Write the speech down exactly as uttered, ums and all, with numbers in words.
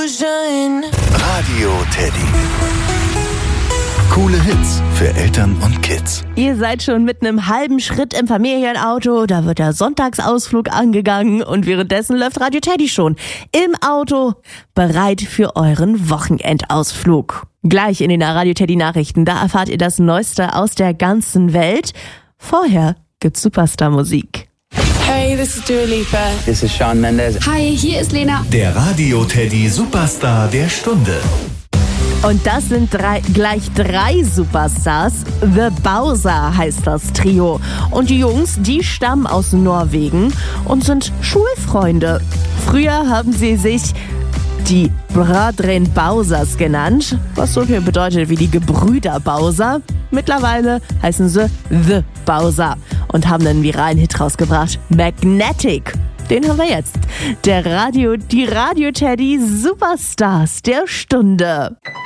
Radio Teddy. Coole Hits für Eltern und Kids. Ihr seid schon mit einem halben Schritt im Familienauto, da wird der Sonntagsausflug angegangen und währenddessen läuft Radio Teddy schon im Auto bereit für euren Wochenendausflug. Gleich in den Radio Teddy Nachrichten, da erfahrt ihr das Neueste aus der ganzen Welt. Vorher gibt's Superstar-Musik. Hey, this is Dua Lipa. This is Shawn Mendes. Hi, hier ist Lena. Der Radio Teddy Superstar der Stunde. Und das sind drei, gleich drei Superstars. The Bowser heißt das Trio. Und die Jungs, die stammen aus Norwegen und sind Schulfreunde. Früher haben sie sich die Brødrene Bowsers genannt, was so viel bedeutet wie die Gebrüder Bowser. Mittlerweile heißen sie The Bowser und haben einen viralen Hit rausgebracht, Magnetic. Den haben wir jetzt. Der Radio, die Radio Teddy Superstars der Stunde.